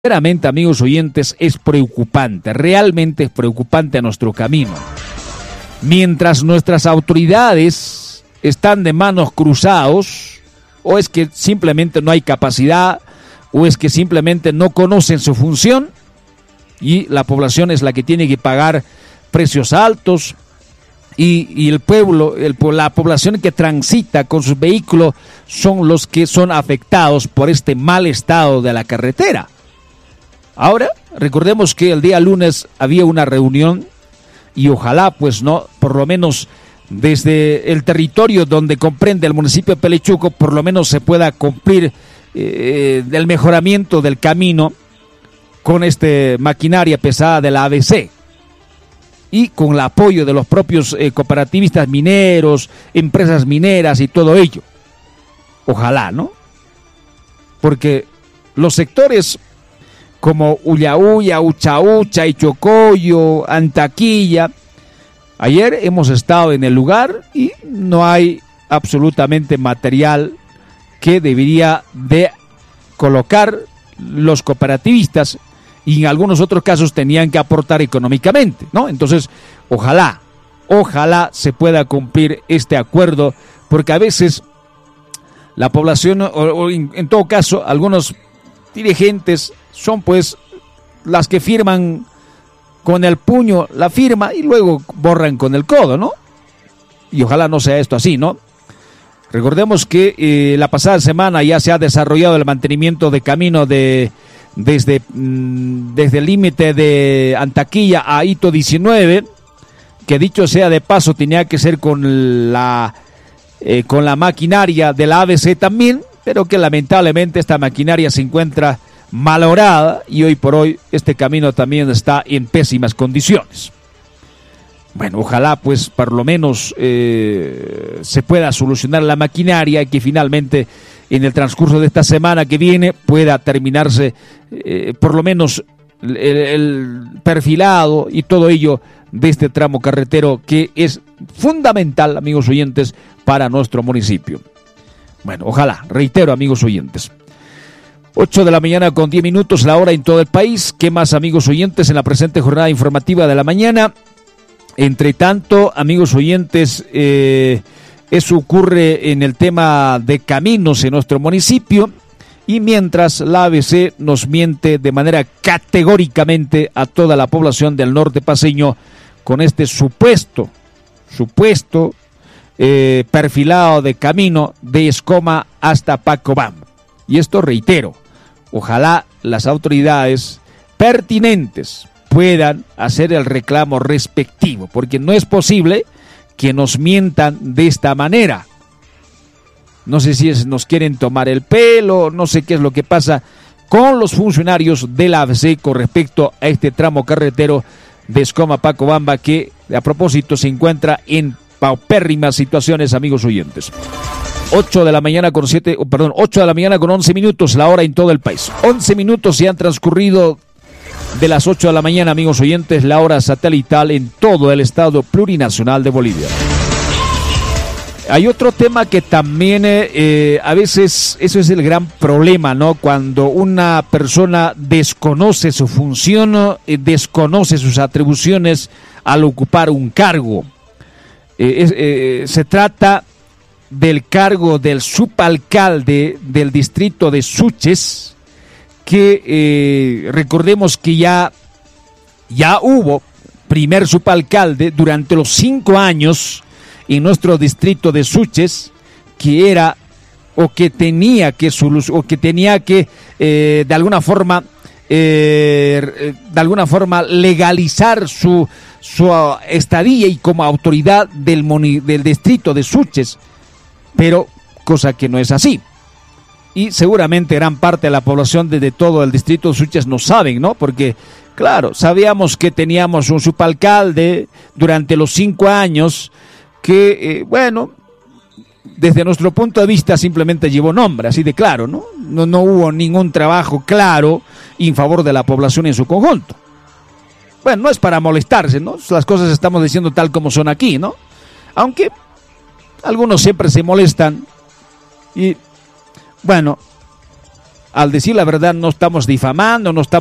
Sinceramente, amigos oyentes, es preocupante, realmente es preocupante a nuestro camino. Mientras nuestras autoridades están de manos cruzados, o es que simplemente no hay capacidad, o es que simplemente no conocen su función, y la población es la que tiene que pagar precios altos, y el pueblo, la población que transita con sus vehículos son los que son afectados por este mal estado de la carretera. Ahora, recordemos que el día lunes había una reunión y ojalá, pues no, por lo menos desde el territorio donde comprende el municipio de Pelechuco, por lo menos se pueda cumplir el mejoramiento del camino con esta maquinaria pesada de la ABC y con el apoyo de los propios cooperativistas mineros, empresas mineras y todo ello. Ojalá, ¿no? Porque los sectores como Ullaulla, Ucha y Chocoyo, Antaquilla. Ayer hemos estado en el lugar y no hay absolutamente material que debería de colocar los cooperativistas y en algunos otros casos tenían que aportar económicamente, ¿no? Entonces, ojalá se pueda cumplir este acuerdo, porque a veces la población, o en todo caso, algunos dirigentes son pues las que firman con el puño la firma y luego borran con el codo, ¿no? Y ojalá no sea esto así, ¿no? Recordemos que la pasada semana ya se ha desarrollado el mantenimiento de camino desde el límite de Antaquilla a Hito 19, que dicho sea de paso tenía que ser con la maquinaria de la ABC también, pero que lamentablemente esta maquinaria se encuentra malograda y hoy por hoy este camino también está en pésimas condiciones. Bueno, ojalá pues por lo menos se pueda solucionar la maquinaria y que finalmente en el transcurso de esta semana que viene pueda terminarse por lo menos el perfilado y todo ello de este tramo carretero que es fundamental, amigos oyentes, para nuestro municipio. Bueno, ojalá, reitero, amigos oyentes. 8 de la mañana con 10 minutos, la hora en todo el país. ¿Qué más, amigos oyentes, en la presente jornada informativa de la mañana? Entre tanto, amigos oyentes, eso ocurre en el tema de caminos en nuestro municipio, y mientras la ABC nos miente de manera categóricamente a toda la población del norte paceño con este supuesto perfilado de camino de Escoma hasta Pacobamba. Y esto reitero, ojalá las autoridades pertinentes puedan hacer el reclamo respectivo, porque no es posible que nos mientan de esta manera. No sé si nos quieren tomar el pelo, no sé qué es lo que pasa con los funcionarios de la ABC con respecto a este tramo carretero de Escoma Pacobamba, que a propósito se encuentra en paupérrimas situaciones, amigos oyentes. 8 de la mañana con 11 minutos, la hora en todo el país. 11 minutos se han transcurrido de las 8 de la mañana, amigos oyentes, la hora satelital en todo el estado plurinacional de Bolivia. Hay otro tema que también a veces, eso es el gran problema, ¿no? Cuando una persona desconoce su función, desconoce sus atribuciones al ocupar un cargo. Se trata del cargo del subalcalde del distrito de Suches, que recordemos que ya hubo primer subalcalde durante los 5 años en nuestro distrito de Suches, que era o que tenía que de alguna forma legalizar su estadía y como autoridad del distrito de Suches, pero cosa que no es así. Y seguramente gran parte de la población de todo el distrito de Suches no saben, ¿no? Porque, claro, sabíamos que teníamos un subalcalde durante los 5 años que, desde nuestro punto de vista simplemente llevó nombre, así de claro, ¿no? No hubo ningún trabajo claro en favor de la población en su conjunto. Bueno, no es para molestarse, ¿no? Las cosas estamos diciendo tal como son aquí, ¿no? Aunque algunos siempre se molestan y, bueno, al decir la verdad no estamos difamando, no estamos